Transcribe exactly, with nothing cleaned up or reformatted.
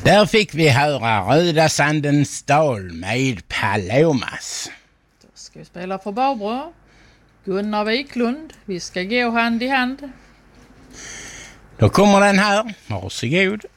Där fick vi höra Röda Sandens dal med Palomas. Då ska vi spela för Barbro. Gunnar Wiklund, vi ska gå hand i hand. Då kommer den här, varsågod.